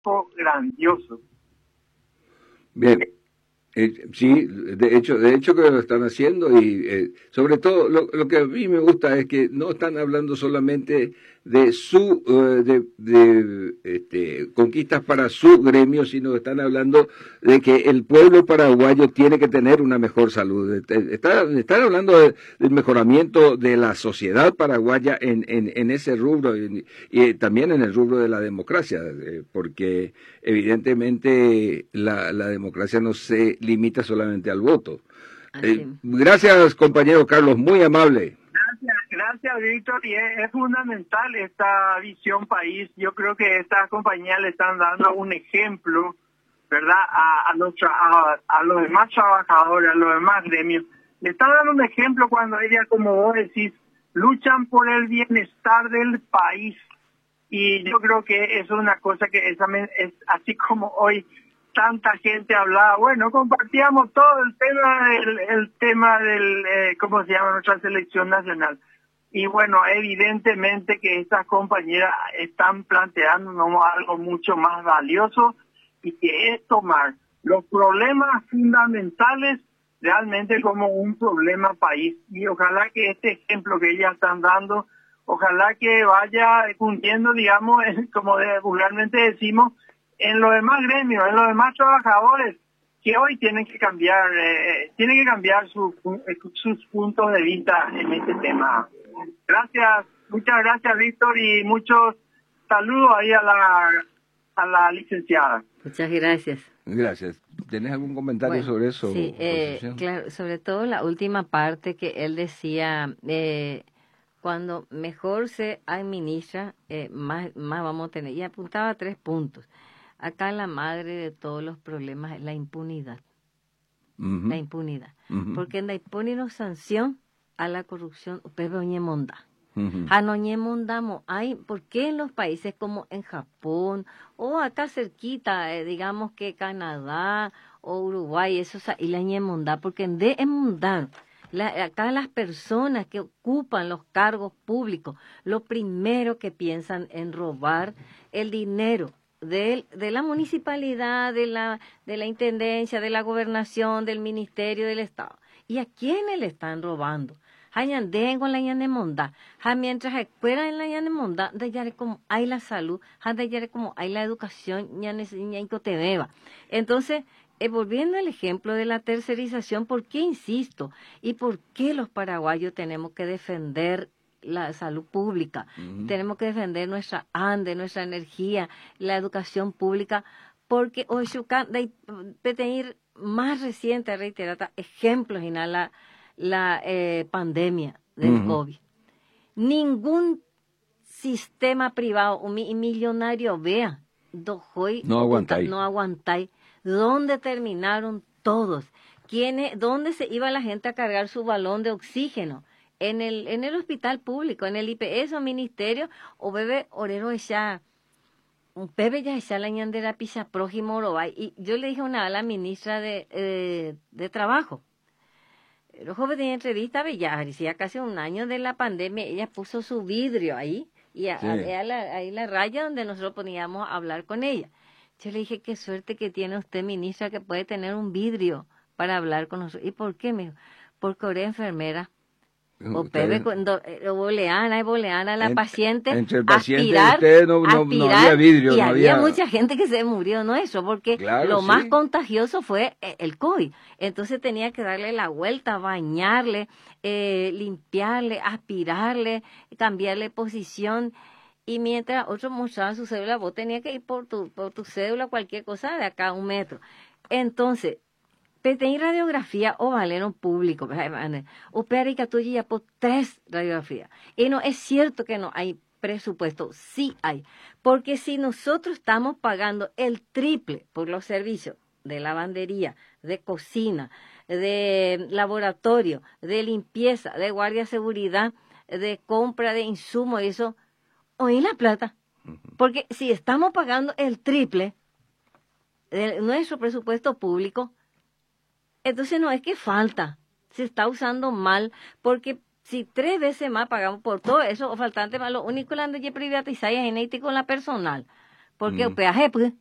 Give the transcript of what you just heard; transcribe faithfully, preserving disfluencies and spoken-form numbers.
grandioso. Bien. Eh, sí, de hecho, de hecho que lo están haciendo y eh, sobre todo lo, lo que a mí me gusta es que no están hablando solamente de su eh, de, de este, conquistas para su gremio, sino están hablando de que el pueblo paraguayo tiene que tener una mejor salud. Están, están hablando de, del mejoramiento de la sociedad paraguaya en, en, en ese rubro y, y también en el rubro de la democracia, eh, porque evidentemente la, la democracia no se limita solamente al voto. Eh, gracias, compañero Carlos, muy amable. Gracias, gracias, Víctor, y es, es fundamental esta visión país. Yo creo que estas compañías le están dando un ejemplo, ¿verdad?, a, a, los, a, a los demás trabajadores, a los demás gremios. Le están dando un ejemplo cuando ellas, como vos decís, luchan por el bienestar del país. Y yo creo que eso es una cosa que es, es así como hoy tanta gente hablaba, bueno, compartíamos todo el tema del, el tema del, eh, ¿cómo se llama?, nuestra selección nacional. Y bueno, evidentemente que estas compañeras están planteándonos algo mucho más valioso y que es tomar los problemas fundamentales realmente como un problema país. Y ojalá que este ejemplo que ellas están dando, ojalá que vaya cumpliendo, digamos, como vulgarmente decimos, en los demás gremios, en los demás trabajadores, que hoy tienen que cambiar, eh, tienen que cambiar su, sus puntos de vista en este tema. Gracias, muchas gracias, Víctor, y muchos saludos ahí a la, a la licenciada. Muchas gracias. Gracias. ¿Tienes algún comentario bueno, sobre eso? Sí, eh, claro, sobre todo la última parte que él decía, eh, cuando mejor se administra, eh, más, más vamos a tener. Y apuntaba tres puntos. Acá la madre de todos los problemas es la impunidad. Uh-huh. La impunidad. Uh-huh. Porque no impone sanción a la corrupción. Pepe Oñemonda. Uh-huh. Anoñemondamo. Hay, ¿por qué en los países como en Japón o acá cerquita, eh, digamos que Canadá o Uruguay, eso, y la ñemonda? Porque en de emundar. La, acá las personas que ocupan los cargos públicos, lo primero que piensan en robar el dinero de, de la municipalidad, de la, de la intendencia, de la gobernación, del ministerio, del Estado. ¿Y a quiénes le están robando? Hañandén con la ñanemonda. Mientras esperan en la ñanemonda, de yare como hay la salud, de yare como hay la educación, ñanicotebeba. Entonces, Eh, volviendo al ejemplo de la tercerización, ¿por qué insisto? ¿Y por qué los paraguayos tenemos que defender la salud pública? Uh-huh. Tenemos que defender nuestra ande, nuestra energía, la educación pública, porque hoy de tener más reciente, reiterada, ejemplos en la, la eh, pandemia del uh-huh. COVID. Ningún sistema privado o mi, millonario vea, dojoy, no aguantáis. No aguantáis. ¿Dónde terminaron todos? ¿Quiénes, ¿Dónde se iba la gente a cargar su balón de oxígeno? En el, en el hospital público, en el I P S o ministerio, o bebe orero ya, un bebé ya ya la ñandera pisa prójimo orobay. Y yo le dije una a la ministra de, eh, de Trabajo, los jóvenes de entrevista, ya hacía casi un año de la pandemia, ella puso su vidrio ahí, y a, sí. a, a la, ahí la raya donde nosotros poníamos a hablar con ella. Yo le dije, qué suerte que tiene usted, ministra, que puede tener un vidrio para hablar con nosotros. ¿Y por qué? Me dijo, porque ahora enfermera. O Pepe, cuando o boleana, y boleana la en, paciente, entre el paciente aspirar, y usted no, no, aspirar, no había vidrio. Y no había, había mucha gente que se murió, ¿no? Eso, porque claro, lo sí. más contagioso fue el COVID. Entonces tenía que darle la vuelta, bañarle, eh, limpiarle, aspirarle, cambiarle posición. Y mientras otros mostraban su cédula, vos tenías que ir por tu, por tu cédula, cualquier cosa, de acá a un metro. Entonces, P radiografía o valero público. O perica tuya ya por tres radiografías. Y no es cierto que no hay presupuesto, sí hay. Porque si nosotros estamos pagando el triple por los servicios de lavandería, de cocina, de laboratorio, de limpieza, de guardia de seguridad, de compra de insumos y eso, oí la plata, porque si estamos pagando el triple de nuestro presupuesto público, entonces no es que falta, se está usando mal, porque si tres veces más pagamos por todo eso, o faltante más, lo único que ando ya privatizar es genético con la personal, porque mm. el peaje, pues,